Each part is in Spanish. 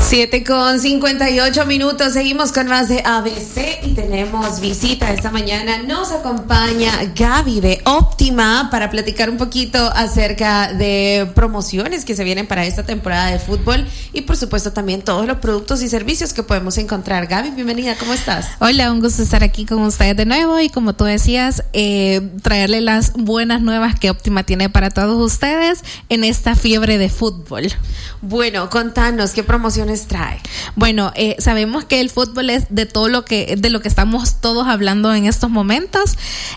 7:58. Seguimos con más de ABC y tenemos visita esta mañana. Nos acompaña Gaby de Optima para platicar un poquito acerca de promociones que se vienen para esta temporada de fútbol y por supuesto también todos los productos y servicios que podemos encontrar. Gaby, bienvenida, ¿cómo estás? Hola, un gusto estar aquí con ustedes de nuevo y como tú decías, traerle las buenas nuevas que Optima tiene para todos ustedes en esta fiebre de fútbol. Bueno, contanos, ¿qué promociones trae? Bueno, sabemos que el fútbol es de lo que estamos todos hablando en estos momentos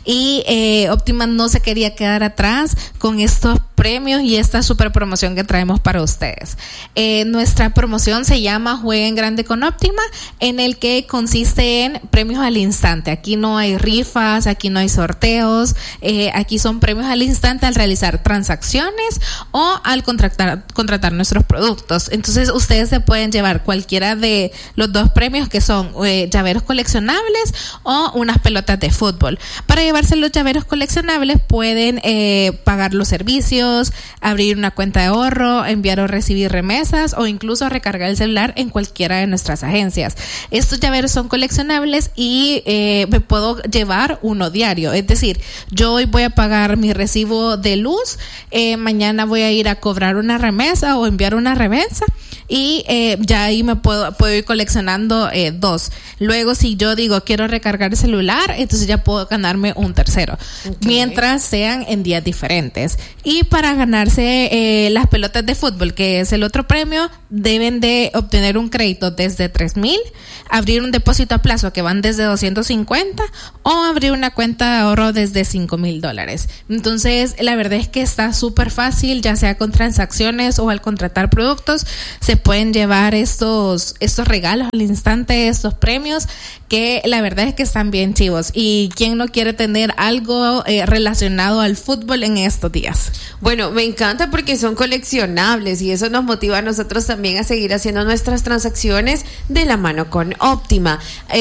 y Optima no se quería quedar atrás con estos premios y esta super promoción que traemos para ustedes. Nuestra promoción se llama Juega en Grande con Optima, en el que consiste en premios al instante. Aquí no hay rifas, aquí no hay sorteos, aquí son premios al instante al realizar transacciones o al contratar nuestros productos. Entonces ustedes se pueden llevar cualquiera de los dos premios que son llaveros coleccionables o unas pelotas de fútbol. Para llevarse los llaveros coleccionables pueden pagar los servicios, abrir una cuenta de ahorro, enviar o recibir remesas o incluso recargar el celular en cualquiera de nuestras agencias. Estos llaveros son coleccionables y me puedo llevar uno diario. Es decir, yo hoy voy a pagar mi recibo de luz, mañana voy a ir a cobrar una remesa o enviar una remesa y ya ahí me puedo ir coleccionando dos. Luego, si yo digo quiero recargar el celular, entonces ya puedo ganarme un tercero, mientras sean en días diferentes. Y para ganarse las pelotas de fútbol, que es el otro premio, deben de obtener un crédito desde 3,000, abrir un depósito a plazo que van desde 250 o abrir una cuenta de ahorro desde $5,000. Entonces, la verdad es que está súper fácil, ya sea con transacciones o al contratar productos, se pueden llevar estos regalos al instante, estos premios, que la verdad es que están bien chivos. Y quién no quiere tener algo relacionado al fútbol en estos días. Bueno, me encanta porque son coleccionables y eso nos motiva a nosotros también a seguir haciendo nuestras transacciones de la mano con Optima.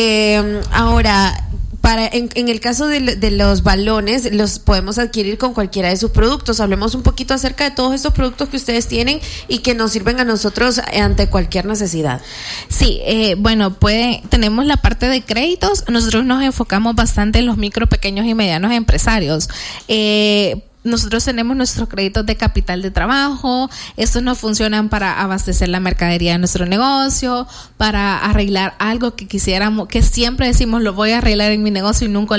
Ahora, en el caso de los balones, los podemos adquirir con cualquiera de sus productos. Hablemos un poquito acerca de todos estos productos que ustedes tienen y que nos sirven a nosotros ante cualquier necesidad. Sí, bueno, tenemos la parte de créditos. Nosotros nos enfocamos bastante en los micro, pequeños y medianos empresarios. Nosotros tenemos nuestros créditos de capital de trabajo. Estos nos funcionan para abastecer la mercadería de nuestro negocio, para arreglar algo que quisiéramos, que siempre decimos lo voy a arreglar en mi negocio y nunca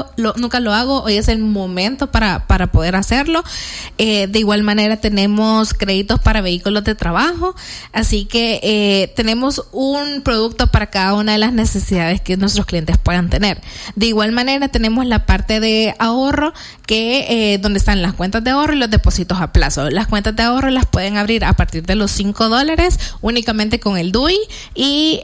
lo hago. Hoy es el momento para poder hacerlo. De igual manera tenemos créditos para vehículos de trabajo, así que tenemos un producto para cada una de las necesidades que nuestros clientes puedan tener. De igual manera tenemos la parte de ahorro, que donde están las cuentas de ahorro y los depósitos a plazo. Las cuentas de ahorro las pueden abrir a partir de los $5 únicamente con el DUI y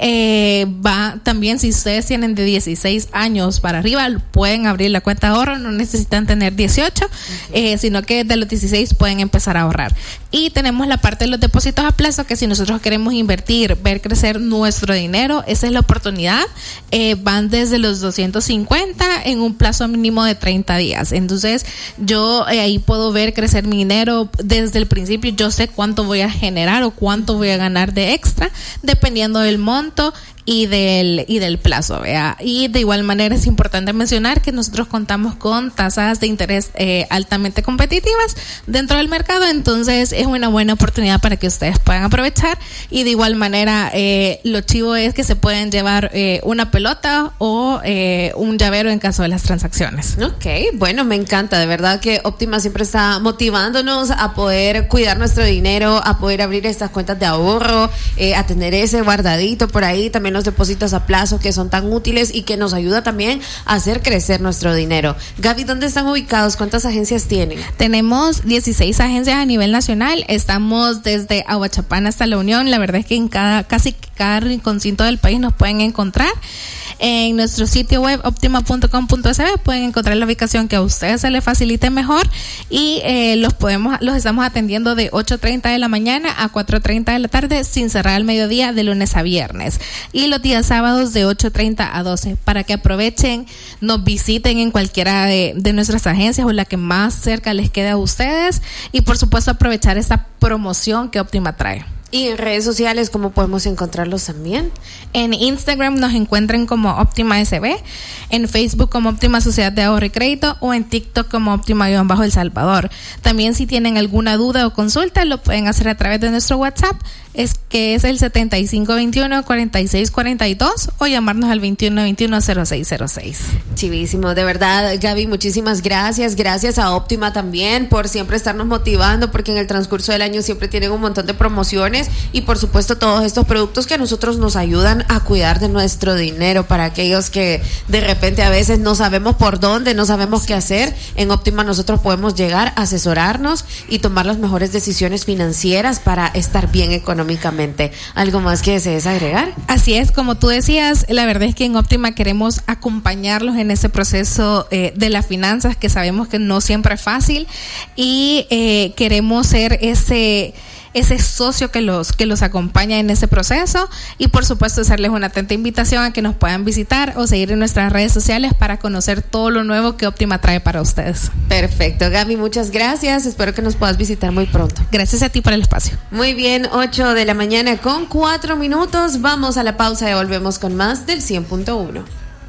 va también, si ustedes tienen de 16 años para arriba, pueden abrir la cuenta de ahorro, no necesitan tener 18, sino que de los 16 pueden empezar a ahorrar. Y tenemos la parte de los depósitos a plazo, que si nosotros queremos invertir, ver crecer nuestro dinero, esa es la oportunidad. Van desde los 250 en un plazo mínimo de 30 días. Entonces, yo ahí puedo ver crecer mi dinero desde el principio. Yo sé cuánto voy a generar o cuánto voy a ganar de extra, dependiendo del monto y del plazo, ¿vea? Y de igual manera es importante mencionar que nosotros contamos con tasas de interés altamente competitivas dentro del mercado, entonces es una buena oportunidad para que ustedes puedan aprovechar. Y de igual manera lo chivo es que se pueden llevar una pelota o un llavero en caso de las transacciones. Ok, bueno, me encanta, de verdad que Optima siempre está motivándonos a poder cuidar nuestro dinero, a poder abrir estas cuentas de ahorro, a tener ese guardadito por ahí, también los depósitos a plazo que son tan útiles y que nos ayuda también a hacer crecer nuestro dinero. Gaby, ¿dónde están ubicados? ¿Cuántas agencias tienen? Tenemos 16 agencias a nivel nacional. Estamos desde Aguachapán hasta La Unión. La verdad es que en casi cada rinconcito del país nos pueden encontrar. En nuestro sitio web optima.com.sb pueden encontrar la ubicación que a ustedes se les facilite mejor y los estamos atendiendo de 8:30 de la mañana a 4:30 de la tarde sin cerrar al mediodía de lunes a viernes, y los días sábados de 8:30 a 12 para que aprovechen, nos visiten en cualquiera de nuestras agencias o la que más cerca les quede a ustedes, y por supuesto aprovechar esta promoción que Optima trae. Y en redes sociales, ¿cómo podemos encontrarlos también? En Instagram nos encuentran como Óptima SB, en Facebook como Óptima Sociedad de Ahorro y Crédito o en TikTok como Óptima-El Salvador. También si tienen alguna duda o consulta lo pueden hacer a través de nuestro WhatsApp, que es el 7521-4642 o llamarnos al 2121-0606. Chivísimo, de verdad, Gaby, muchísimas gracias. Gracias a Óptima también por siempre estarnos motivando, porque en el transcurso del año siempre tienen un montón de promociones y por supuesto todos estos productos que a nosotros nos ayudan a cuidar de nuestro dinero. Para aquellos que de repente a veces no sabemos por dónde, no sabemos qué hacer, en Óptima nosotros podemos llegar, asesorarnos y tomar las mejores decisiones financieras para estar bien económicamente. ¿Algo más que desees agregar? Así es, como tú decías, la verdad es que en Óptima queremos acompañarlos en ese proceso de las finanzas, que sabemos que no siempre es fácil, y queremos ser ese socio que los acompaña en ese proceso, y por supuesto hacerles una atenta invitación a que nos puedan visitar o seguir en nuestras redes sociales para conocer todo lo nuevo que Óptima trae para ustedes. Perfecto, Gaby, muchas gracias, espero que nos puedas visitar muy pronto. Gracias a ti por el espacio. Muy bien, 8 de la mañana con 4 minutos, vamos a la pausa y volvemos con más del 100.1.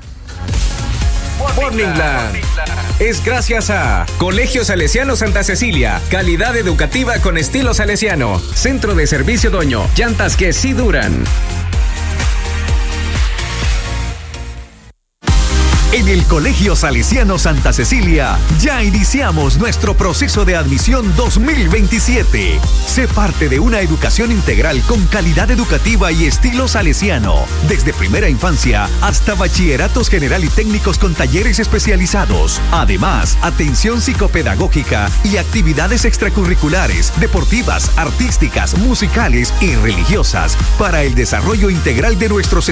Morningland es gracias a Colegio Salesiano Santa Cecilia, calidad educativa con estilo salesiano, Centro de Servicio Doño, llantas que sí duran. En el Colegio Salesiano Santa Cecilia ya iniciamos nuestro proceso de admisión 2027. Sé parte de una educación integral con calidad educativa y estilo salesiano, desde primera infancia hasta bachilleratos general y técnicos con talleres especializados. Además, atención psicopedagógica y actividades extracurriculares, deportivas, artísticas, musicales y religiosas para el desarrollo integral de nuestros